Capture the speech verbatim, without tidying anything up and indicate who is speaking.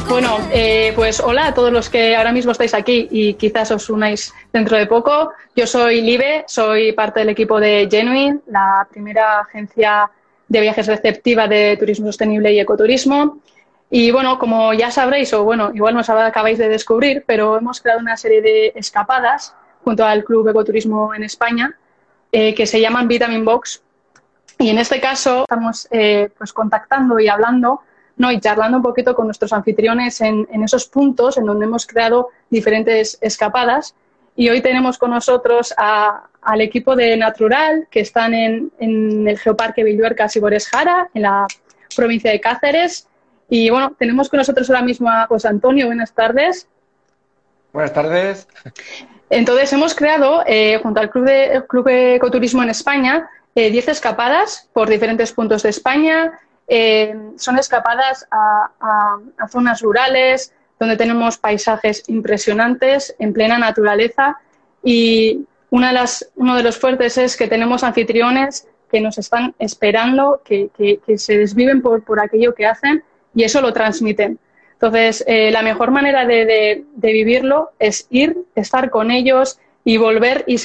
Speaker 1: Bueno, eh, pues hola a todos los que ahora mismo estáis aquí y quizás os unáis dentro de poco. Yo soy Libe, soy parte del equipo de Genuine, la primera agencia de viajes receptiva de turismo sostenible y ecoturismo. Y bueno, como ya sabréis, o bueno, igual nos acabáis de descubrir, pero hemos creado una serie de escapadas junto al Club Ecoturismo en España eh, que se llaman Vitamin Box. Y en este caso estamos eh, pues contactando y hablando, ¿no? Y charlando un poquito con nuestros anfitriones en, en esos puntos en donde hemos creado diferentes escapadas. Y hoy tenemos con nosotros a, al equipo de Natural, que están en, en el Geoparque Villuercas y Bores Jara, en la provincia de Cáceres. Y bueno, tenemos con nosotros ahora mismo a José Antonio. Buenas tardes.
Speaker 2: Buenas tardes.
Speaker 1: Entonces hemos creado, eh, junto al Club de, el Club de Ecoturismo en España, eh, diez escapadas por diferentes puntos de España. Eh, son escapadas a, a, a zonas rurales, donde tenemos paisajes impresionantes, en plena naturaleza. Y una de las, uno de los fuertes es que tenemos anfitriones que nos están esperando, que, que, que se desviven por, por aquello que hacen y eso lo transmiten. Entonces, eh, la mejor manera de, de, de vivirlo es ir, estar con ellos y volver y